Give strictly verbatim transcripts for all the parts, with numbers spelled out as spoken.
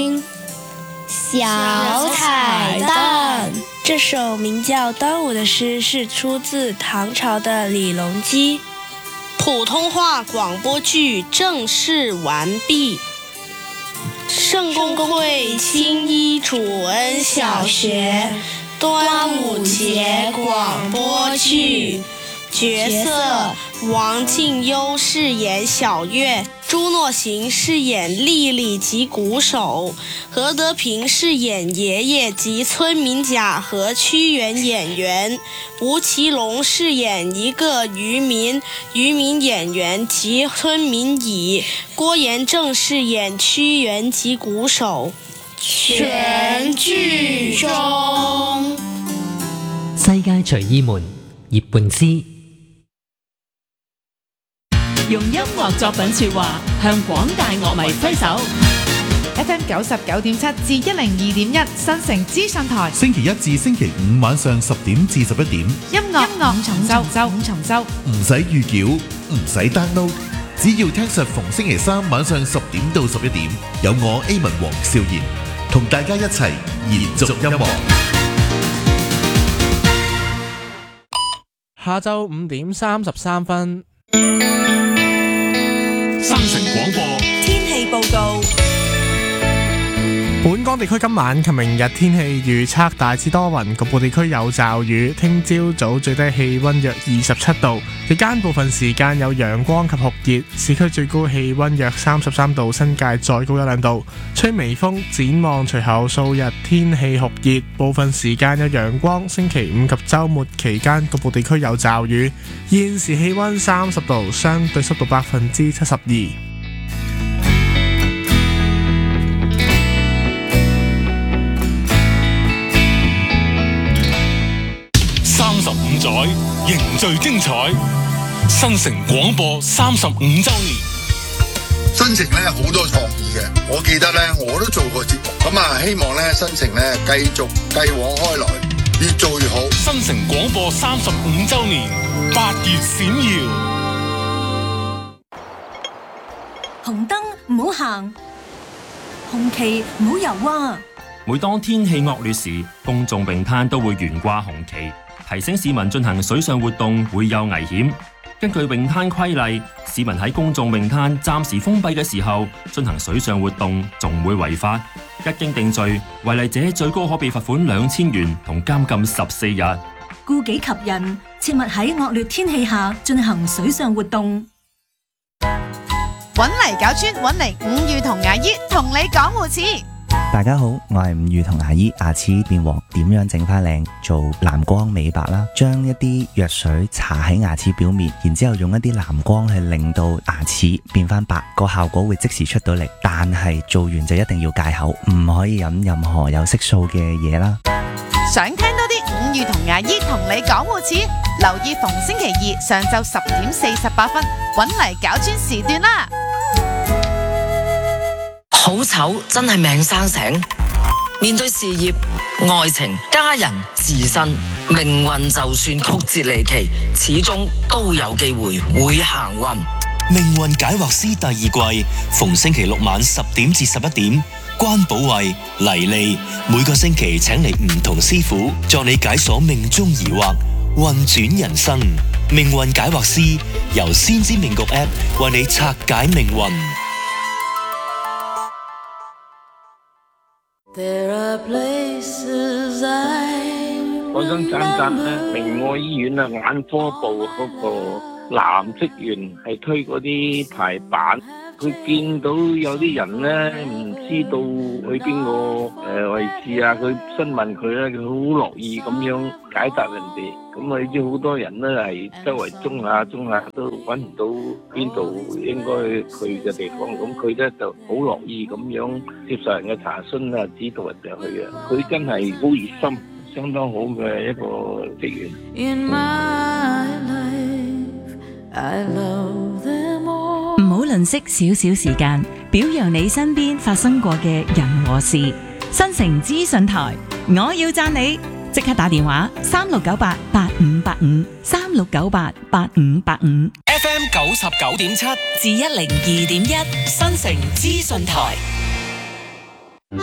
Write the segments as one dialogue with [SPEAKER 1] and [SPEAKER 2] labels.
[SPEAKER 1] 小彩蛋。这首名叫《端午》的诗是出自唐朝的李隆基。
[SPEAKER 2] 普通话广播剧正式完毕。圣公会青衣主恩小学端午节广播剧，角色王静优饰演小月，朱诺行饰演丽丽及鼓手，何德平饰演爷爷及村民甲和屈原演员，吴奇隆饰演一个渔民渔民演员及村民乙，郭延正饰演屈原及鼓手。全剧終。
[SPEAKER 3] 世界隨意門葉半之
[SPEAKER 4] 用音樂作品說話，向廣大樂迷揮手。
[SPEAKER 5] F M 九十九點七至一零二點一新城資訊台，
[SPEAKER 6] 星期一至星期五晚上十點至十一點，
[SPEAKER 5] 音樂音樂五重奏，五重奏，
[SPEAKER 6] 唔使預繳，唔使 download， 只要聽實逢星期三晚上十點到十一點，有我 A 文黃少賢同大家一齊延續音樂。
[SPEAKER 7] 下晝五點三十三分，
[SPEAKER 8] 新城廣播
[SPEAKER 4] 天氣報告。
[SPEAKER 7] 本港地區今晚及明日天氣預測大致多雲，局部地區有驟雨。聽朝早最低氣溫約二十七度，日間部分時間有陽光及酷熱，市區最高氣溫約三十三度，新界再高一兩度，吹微風。展望隨後數日天氣酷熱，部分時間有陽光。星期五及週末期間局部地區有驟雨。現時氣溫三十度，相對濕度百分之七十二。
[SPEAKER 8] 三十五載凝聚精彩，新城廣播三十五週年。
[SPEAKER 9] 新城咧好多創意嘅，我記得咧我都做過節目，咁啊希望咧新城咧繼續繼往開來，越做越好。
[SPEAKER 8] 新城廣播三十五週年，八月閃耀。
[SPEAKER 4] 紅燈唔好行，紅旗唔好游啊！
[SPEAKER 10] 每當天氣惡劣時，公眾泳灘都會懸掛紅旗，提醒市民進行水上活動會有危險。根據泳灘規例，市民喺公眾泳灘暫時封閉嘅時候進行水上活動，仲會違法。一經定罪，違例者最高可被罰款兩千元同監禁十四日。
[SPEAKER 4] 顧己及人，切勿喺惡劣天氣下進行水上活動。
[SPEAKER 5] 搵嚟搞村，搵嚟五月同牙醫同你講護齒。
[SPEAKER 11] 大家好，我係伍宇彤牙醫。牙齒變黃點樣整翻靚？做藍光美白啦，將一啲藥水搽喺牙齒表面，然之後用一啲藍光去令到牙齒變翻白，個效果會即時出到嚟。但係做完就一定要戒口，唔可以飲任何有色素嘅嘢啦。
[SPEAKER 5] 想聽多啲伍宇彤牙醫同你講護齒，留意逢星期二上晝十點四十八分，搵嚟搞村時段啦。
[SPEAKER 12] 好醜真係命生醒，面對事業、愛情、家人、自身，命運就算曲折離奇，始終都有機會會行運。
[SPEAKER 13] 命運解惑師第二季，逢星期六晚十點至十一點，關寶慧、黎利每個星期請嚟唔同師傅，助你解鎖命中疑惑，運轉人生。命運解惑師由先知命局 App 為你拆解命運。
[SPEAKER 14] 我想讚讚咧，明愛醫院啊，眼科部嗰個男職員係推嗰啲排版，佢見到有啲人咧唔知道去邊個誒位置啊，佢詢問佢咧，佢好樂意咁樣解答人哋。咁啊，你知好多人咧係周圍中下中下都揾唔到邊度應該去嘅地方，咁佢咧就好樂意咁樣接受人嘅查詢啊，指導人哋去啊。佢真係好熱心，相當好嘅一個職員。
[SPEAKER 4] 唔好吝嗇少少時間，表揚你身邊發生過嘅人和事。新城資訊台，我要讚你，即刻打電話三六九八八五八五三六九八八五八五
[SPEAKER 15] F M 九十九點七至一零二點一新城資訊台。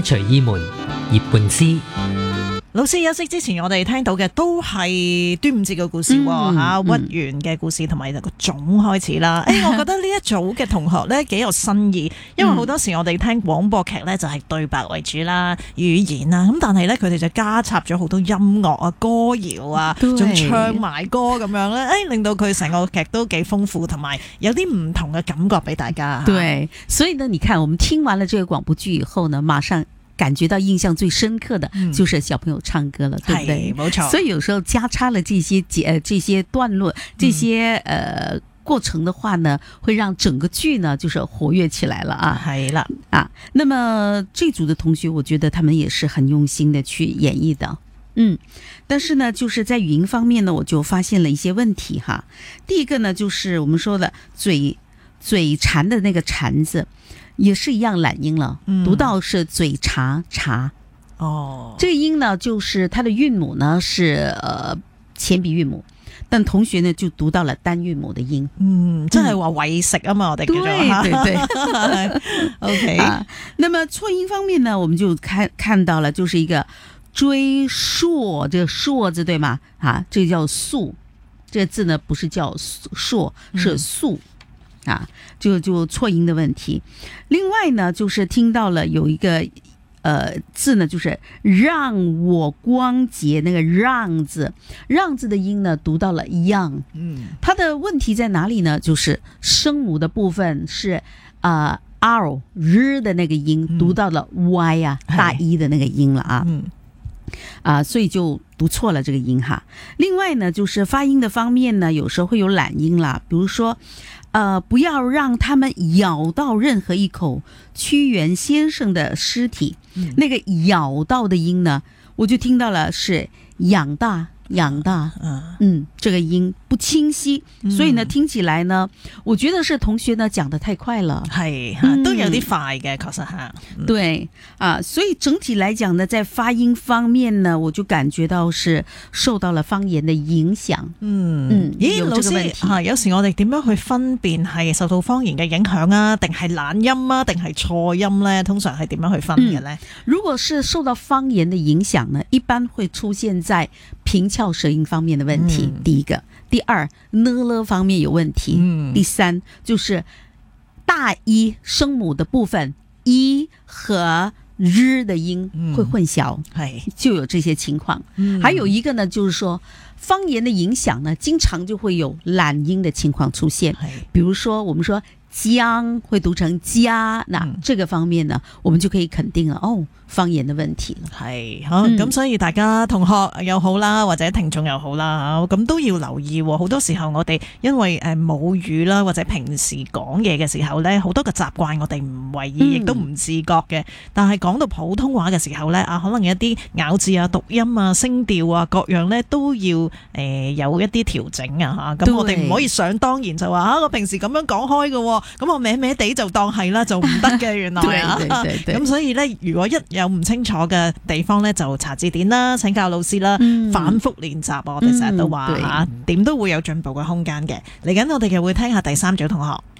[SPEAKER 3] 隨意門葉半詩。
[SPEAKER 15] 老師休息之前，我哋聽到嘅都係端午節嘅故事喎，嚇屈原嘅故事同埋個種開始啦。誒、嗯，我覺得呢一組嘅同學咧幾有新意，因為好多時我哋聽廣播劇咧就係對白為主啦、語言啦，咁但係咧佢哋就加插咗好多音樂啊、歌謠啊，仲唱埋歌咁樣咧，誒令到佢成個劇都幾豐富，同埋有啲唔同嘅感覺俾大家。
[SPEAKER 16] 對，所以呢，你看我們聽完了這個廣播劇以後呢，馬上感覺到印象最深刻的就是小朋友唱歌了，嗯、對不對？冇錯。所以有時候加插了這些節、呃、這些段落、這些呃過程的話呢，會讓整個劇呢就是活躍起來了啊。係啦啊，那麼這組的同學，我覺得他們也是很用心的去演繹的，嗯。但是呢，就是在語音方面呢，我就發現了一些問題哈。第一個呢，就是我們說的嘴嘴饞的那個饞字。也是一樣懶音了，嗯、讀到是嘴茶茶。哦，這個音呢，就是它的韻母呢是呃前鼻韻母，但同學呢就讀到了單韻母的音。嗯，即係話為食啊嘛，我哋叫做。對對對。OK、啊。那麼錯音方面呢，我們就看看到了，就是一個追溯，這個溯字對嗎？啊，這個叫溯，這個字呢不是叫溯，是溯。嗯啊，就就錯音的問題。另外呢，就是聽到了有一個呃字呢，就是讓我光潔那個讓字，讓字的音呢讀到了 young。嗯，它的問題在哪裡呢？就是聲母的部分是啊、呃、r 日的那個音讀到了 y 啊、嗯、大一的那個音了啊。嗯。啊，所以就讀錯了這個音哈。另外呢，就是發音的方面呢，有時候會有懶音啦，比如說。呃，不要讓他們咬到任何一口屈原先生的屍體。嗯、那個咬到的音呢，我就聽到了是養大養大。嗯，嗯，這個音不清晰，嗯、所以呢，聽起來呢，我覺得是同學呢講得太快了。係、嗯，都有啲快嘅，確實吓。對啊，所以整體來講呢，在發音方面呢，我就感覺到是受到了方言的影響。嗯嗯，咦，老師啊，有時我哋點樣去分辨係受到方言嘅影響啊，定係懶音啊，定係錯音呢？通常係點樣去分嘅呢？嗯、如果是受到方言的影響呢，一般會出現在平翹舌音方面的問題。嗯、第一個。第二，呢了方面有問題。嗯、第三，就是大一聲母的部分，一和日的音會混淆，係、嗯、就有這些情況。嗯、還有一個呢，就是說方言的影響呢，經常就會有懶音的情況出現。比如說，我們說將會讀成家，那、嗯、這個方面呢，我們就可以肯定了哦。方言嘅問題係好咁，嗯、所以大家同學又好啦，或者聽眾又好啦，咁都要留意。好多時候我哋因為誒母語啦，或者平時講嘢嘅時候咧，好多嘅習慣我哋唔為意，亦、嗯、都唔自覺嘅。但係講到普通話嘅時候咧，啊，可能有一啲咬字啊、讀音啊、聲調啊各樣咧，都要誒、呃、有一啲調整啊嚇。咁我哋唔可以想當然就話啊，我平時咁樣講開嘅，咁我歪歪地就當係啦，就唔得嘅原來啊。咁所以咧，如果一有唔清楚嘅地方咧，就查字典啦，請教老師啦，嗯、反覆練習。我哋成日都話吓，點、嗯、都會有進步嘅空間嘅。嚟緊我哋就會聽下第三組同學。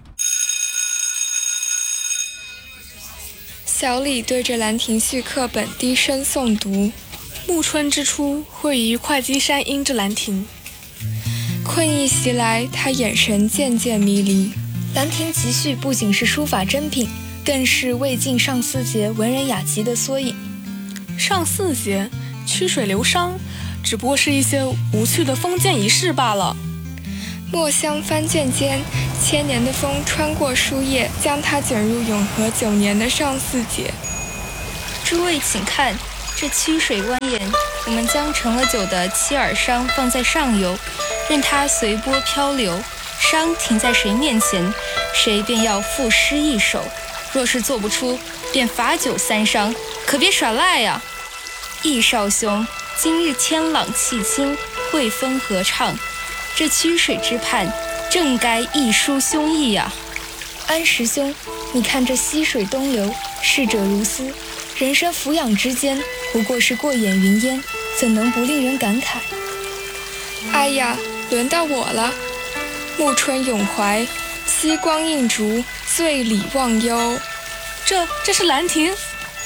[SPEAKER 17] 小李對着蘭亭序課本低聲誦讀：暮春之初，會於會稽山陰之蘭亭。困意襲來，他眼神漸漸迷離。蘭亭集序不僅是書法珍品，更是魏晉上巳節文人雅集的縮影。上巳節，曲水流觴，只不過是一些無趣的封建儀式罷了。墨香翻卷間，千年的風穿過書頁，將它捲入永和九年的上巳節。諸位請看，這曲水蜿蜒，我們將成了酒的沏耳觴放在上游，任它隨波漂流，觴停在誰面前，誰便要賦詩一首。若是做不出，便罰酒三觴，可別耍賴呀！易少兄，今日天朗氣清，惠風和暢，這曲水之畔，正該一抒胸臆呀！安石兄，你看這溪水東流，逝者如斯，人生俯仰之間，不過是過眼雲煙，怎能不令人感慨？哎呀，輪到我了。暮春詠懷，西光映燭，醉裡忘憂。這這是蘭亭？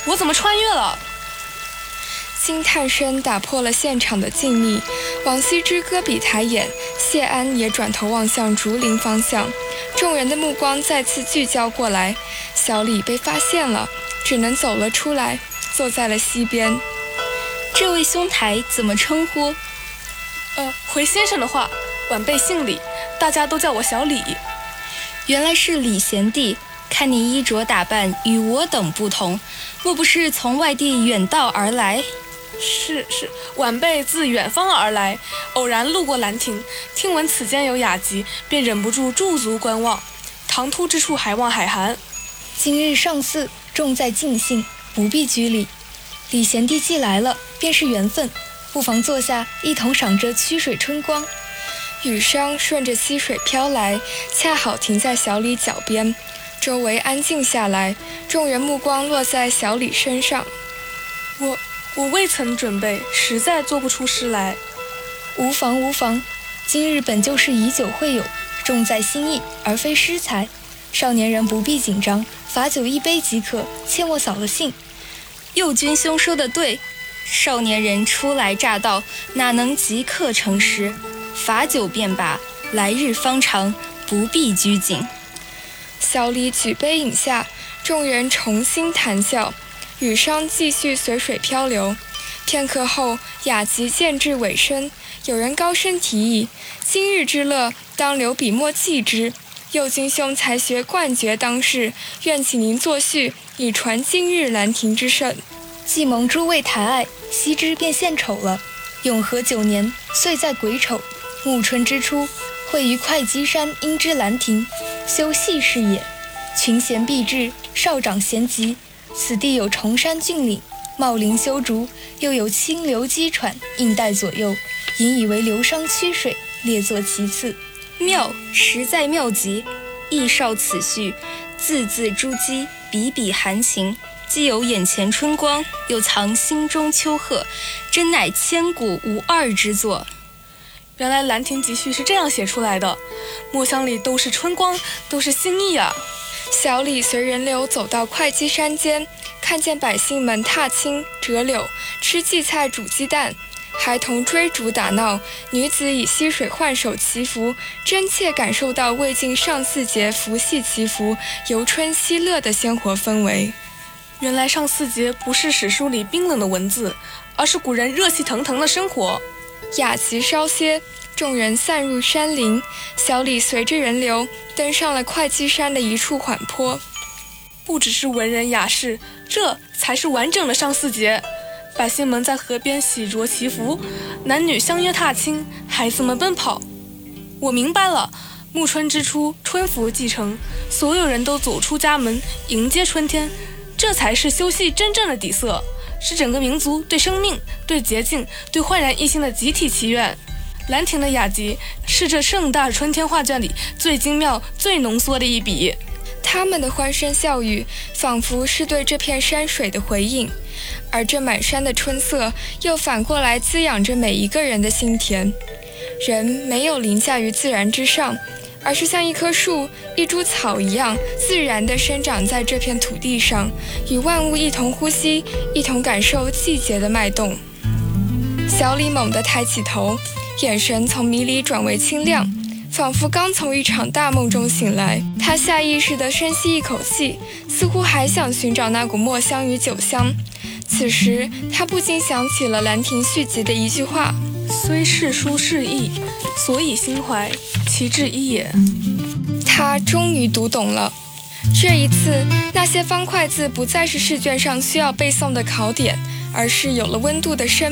[SPEAKER 17] 我怎么穿越了？
[SPEAKER 18] 惊叹声打破了现场的静谧。王羲之搁笔抬眼，谢安也转头望向竹林方向，众人的目光再次聚焦过来。小李被发现了，只能走了出来，坐在了溪边。
[SPEAKER 19] 这位兄台怎么称呼？
[SPEAKER 17] 呃，回先生的话，晚辈姓李，大家都叫我小李。
[SPEAKER 19] 原来是李贤弟，看你衣着打扮与我等不同，莫不是从外地远道而来？
[SPEAKER 17] 是是，晚辈自远方而来，偶然路过兰亭，听闻此间有雅集，便忍不住驻足观望。唐突之处，还望海涵。
[SPEAKER 18] 今日上巳，重在尽兴，不必拘礼。李贤弟既来了，便是缘分，不妨坐下，一同赏这曲水春光。雨声顺着溪水飘来，恰好停在小李脚边，周围安静下来，众人目光落在小李身上。
[SPEAKER 17] 我我未曾准备，实在做不出诗来。
[SPEAKER 18] 无妨无妨，今日本就是以酒会友，重在心意，而非诗才。少年人不必紧张，罚酒一杯即可，切莫扫了兴。
[SPEAKER 19] 右军兄说的对，少年人初来乍到，哪能即刻成诗？罚酒便罢，来日方长，不必拘谨。
[SPEAKER 18] 小李举杯饮下，众人重新谈笑，雨声继续随水漂流。片刻后，雅集渐至尾声，有人高声提议：今日之乐，当留笔墨记之。右军兄才学冠绝当世，愿请您作序，以传今日兰亭之盛。既蒙诸位抬爱，羲之便献丑了。永和九年，岁在癸丑，暮春之初，会于会稽山阴之兰亭，修禊事也。群贤毕至，少长咸集。此地有崇山峻岭，茂林修竹，又有清流激喘，映带左右，引以为流觞曲水，列作其次。
[SPEAKER 19] 妙，实在妙极！亦少此序，字字珠玑，笔笔含情，既有眼前春光，又藏心中秋壑，真乃千古无二之作。
[SPEAKER 17] 原来《兰亭集序》是这样写出来的，墨香里都是春光，都是心意啊！
[SPEAKER 18] 小李随人流走到会稽山间，看见百姓们踏青、折柳、吃荠菜、煮鸡蛋，孩童追逐打闹，女子以溪水换手祈福，真切感受到魏晋上巳节伏羲祈福、游春嬉乐的鲜活氛围。
[SPEAKER 17] 原来上巳节不是史书里冰冷的文字，而是古人热气腾腾的生活。
[SPEAKER 18] 雅集稍歇，众人散入山林，小李随着人流登上了会稽山的一处缓坡。
[SPEAKER 17] 不只是文人雅士，这才是完整的上巳节。百姓们在河边洗濯祈福，男女相约踏青，孩子们奔跑。我明白了，暮春之初，春服既成，所有人都走出家门，迎接春天，这才是修禊真正的底色，是整个民族对生命、对洁净、对焕然一新的集体祈愿。兰亭的雅集是这盛大春天画卷里最精妙、最浓缩的一笔。
[SPEAKER 18] 他们的欢声笑语，仿佛是对这片山水的回应，而这满山的春色，又反过来滋养着每一个人的心田。人没有凌驾于自然之上，而是像一棵树、一株草一样，自然地生长在这片土地上，与万物一同呼吸，一同感受季节的脉动。小李猛地抬起头，眼神从迷离转为清亮，仿佛刚从一场大梦中醒来。他下意识地深吸一口气，似乎还想寻找那股墨香与酒香。此时他不禁想起了《兰亭序集》的一句话：
[SPEAKER 17] 虽是书是意，所以心怀其志一也。
[SPEAKER 18] 他终于读懂了，这一次那些方块字不再是试卷上需要背诵的考点，而是有了温度的生